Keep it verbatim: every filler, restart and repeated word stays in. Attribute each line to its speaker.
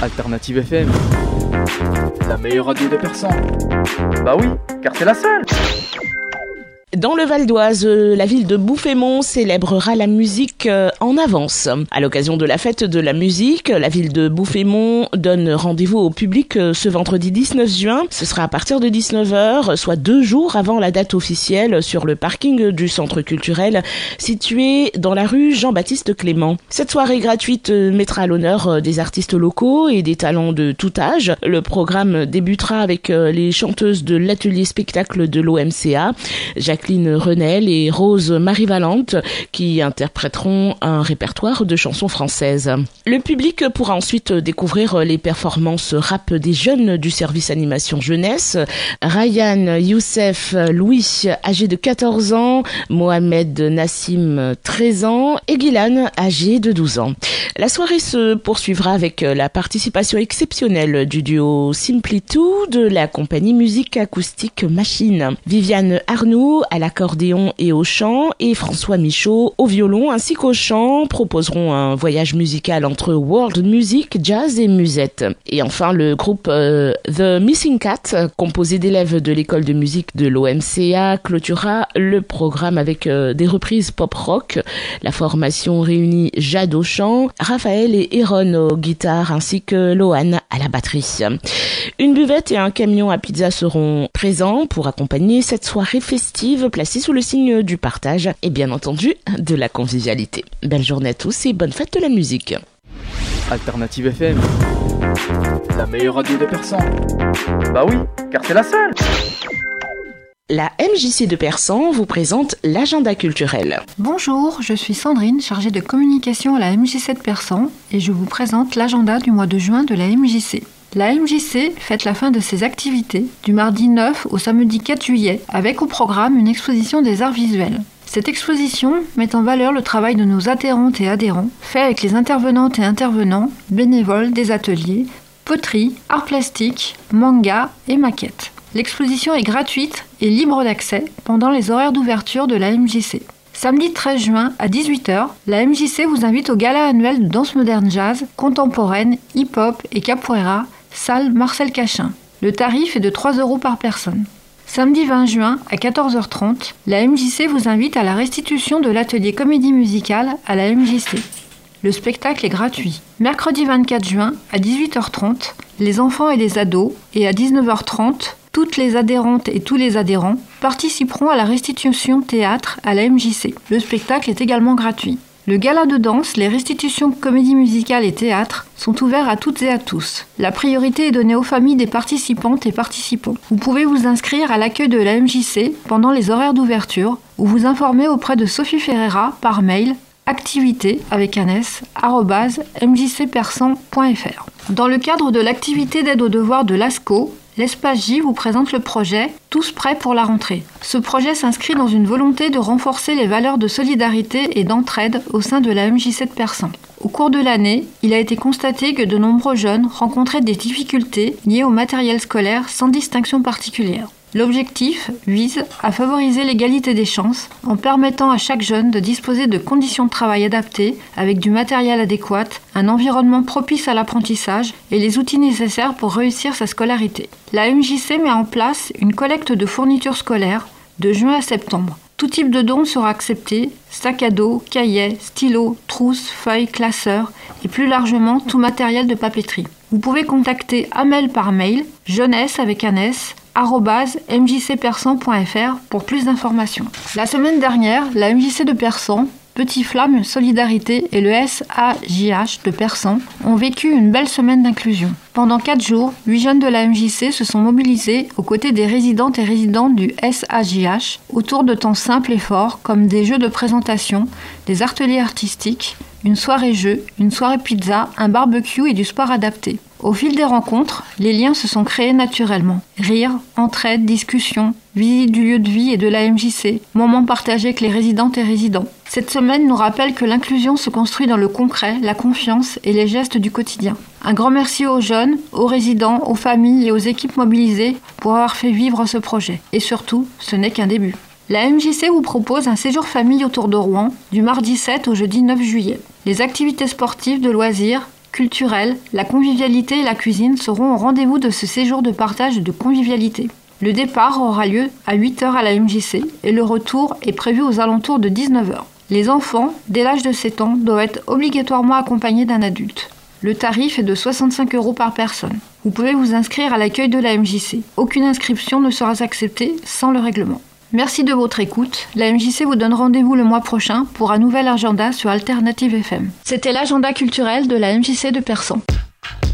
Speaker 1: Alternative F M, la meilleure radio de Persan. Bah oui, car c'est la seule.
Speaker 2: Dans le Val d'Oise, la ville de Bouffémont célébrera la musique en avance. À l'occasion de la fête de la musique, la ville de Bouffémont donne rendez-vous au public ce vendredi dix-neuf juin. Ce sera à partir de dix-neuf heures, soit deux jours avant la date officielle, sur le parking du centre culturel situé dans la rue Jean-Baptiste Clément. Cette soirée gratuite mettra à l'honneur des artistes locaux et des talents de tout âge. Le programme débutera avec les chanteuses de l'atelier spectacle de l'O M C A, Jacqueline Renel et Rose Marie-Valente, qui interpréteront un répertoire de chansons françaises. Le public pourra ensuite découvrir les performances rap des jeunes du service animation jeunesse, Ryan Youssef Louis, âgé de quatorze ans, Mohamed Nassim, treize ans, et Guylan, âgé de douze ans. La soirée se poursuivra avec la participation exceptionnelle du duo Simplitude, de la compagnie musique acoustique Machine, Viviane Arnoux à l'accordéon et au chant, et François Michaud au violon ainsi qu'au chant proposeront un voyage musical entre world music, jazz et musette. Et enfin, le groupe euh, The Missing Cat, composé d'élèves de l'école de musique de l'O M C A, clôturera le programme avec euh, des reprises pop-rock. La formation réunit Jade au chant, Raphaël et Eron aux guitares ainsi que Lohan à la batterie. Une buvette et un camion à pizza seront présents pour accompagner cette soirée festive placée sous le signe du partage et bien entendu de la convivialité. Belle journée à tous et bonne fête de la musique.
Speaker 1: Alternative F M, la meilleure radio de Persan. Bah oui, car c'est la seule.
Speaker 2: La M J C de Persan vous présente l'agenda culturel.
Speaker 3: Bonjour, je suis Sandrine, chargée de communication à la M J C de Persan, et je vous présente l'agenda du mois de juin de la M J C. La M J C fête la fin de ses activités du mardi neuf au samedi quatre juillet, avec au programme une exposition des arts visuels. Cette exposition met en valeur le travail de nos adhérentes et adhérents, fait avec les intervenantes et intervenants, bénévoles des ateliers, poterie, arts plastiques, manga et maquettes. L'exposition est gratuite et libre d'accès pendant les horaires d'ouverture de la M J C. Samedi treize juin à dix-huit heures, la M J C vous invite au gala annuel de danse moderne jazz, contemporaine, hip-hop et capoeira, salle Marcel Cachin. Le tarif est de trois euros par personne. Samedi vingt juin à quatorze heures trente, la M J C vous invite à la restitution de l'atelier comédie musicale à la M J C. Le spectacle est gratuit. Mercredi vingt-quatre juin à dix-huit heures trente, les enfants et les ados, et à dix-neuf heures trente, toutes les adhérentes et tous les adhérents participeront à la restitution théâtre à la M J C. Le spectacle est également gratuit. Le gala de danse, les restitutions comédie musicale et théâtre sont ouverts à toutes et à tous. La priorité est donnée aux familles des participantes et participants. Vous pouvez vous inscrire à l'accueil de la M J C pendant les horaires d'ouverture ou vous informer auprès de Sophie Ferreira par mail activité avec un s arobase m j c persan point f r. Dans le cadre de l'activité d'aide aux devoirs de l'A S C O, l'Espace J vous présente le projet « Tous prêts pour la rentrée ». Ce projet s'inscrit dans une volonté de renforcer les valeurs de solidarité et d'entraide au sein de la M J C de Persan. Au cours de l'année, il a été constaté que de nombreux jeunes rencontraient des difficultés liées au matériel scolaire sans distinction particulière. L'objectif vise à favoriser l'égalité des chances en permettant à chaque jeune de disposer de conditions de travail adaptées avec du matériel adéquat, un environnement propice à l'apprentissage et les outils nécessaires pour réussir sa scolarité. La M J C met en place une collecte de fournitures scolaires de juin à septembre. Tout type de don sera accepté, sac à dos, cahiers, stylos, trousses, feuilles, classeurs et plus largement tout matériel de papeterie. Vous pouvez contacter Amel par mail, jeunesse avec un S, arobase m j c persan point f r pour plus d'informations. La semaine dernière, la M J C de Persan, Petit Flamme Solidarité et le S A J H de Persan ont vécu une belle semaine d'inclusion. Pendant quatre jours, huit jeunes de la M J C se sont mobilisés aux côtés des résidentes et résidents du S A J H autour de temps simples et forts comme des jeux de présentation, des ateliers artistiques, une soirée jeu, une soirée pizza, un barbecue et du sport adapté. Au fil des rencontres, les liens se sont créés naturellement. Rire, entraide, discussion, visite du lieu de vie et de la M J C, moments partagés avec les résidentes et résidents. Cette semaine nous rappelle que l'inclusion se construit dans le concret, la confiance et les gestes du quotidien. Un grand merci aux jeunes, aux résidents, aux familles et aux équipes mobilisées pour avoir fait vivre ce projet. Et surtout, ce n'est qu'un début. La M J C vous propose un séjour famille autour de Rouen du mardi sept au jeudi neuf juillet. Les activités sportives, de loisirs, culturel, la convivialité et la cuisine seront au rendez-vous de ce séjour de partage et de convivialité. Le départ aura lieu à huit heures à la M J C et le retour est prévu aux alentours de dix-neuf heures. Les enfants, dès l'âge de sept ans, doivent être obligatoirement accompagnés d'un adulte. Le tarif est de soixante-cinq euros par personne. Vous pouvez vous inscrire à l'accueil de la M J C. Aucune inscription ne sera acceptée sans le règlement. Merci de votre écoute. La M J C vous donne rendez-vous le mois prochain pour un nouvel agenda sur Alternative F M. C'était l'agenda culturel de la M J C de Persan.